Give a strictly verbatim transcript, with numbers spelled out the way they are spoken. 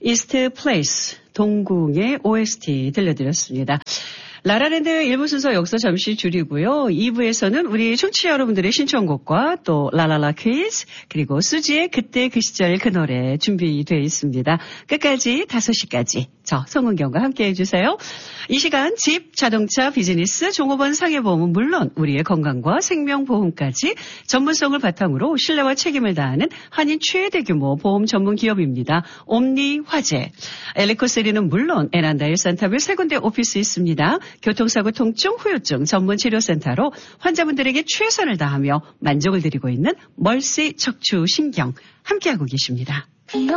이스트 플레이스 동궁의 오에스티 들려드렸습니다. 라라랜드 일 부 순서 여기서 잠시 줄이고요. 이 부에서는 우리 청취자 여러분들의 신청곡과 또 라라라 퀴즈 그리고 수지의 그때 그 시절 그 노래 준비되어 있습니다. 끝까지 다섯 시까지 저 송은경과 함께해 주세요. 이 시간 집, 자동차, 비즈니스, 종업원 상해보험은 물론 우리의 건강과 생명보험까지 전문성을 바탕으로 신뢰와 책임을 다하는 한인 최대 규모 보험 전문 기업입니다. 옴니화재. 엘리코세리는 물론 에란다일 산타빌 세 군데 오피스 있습니다. 교통사고 통증, 후유증 전문치료센터로 환자분들에게 최선을 다하며 만족을 드리고 있는 멀시 척추신경 함께하고 계십니다.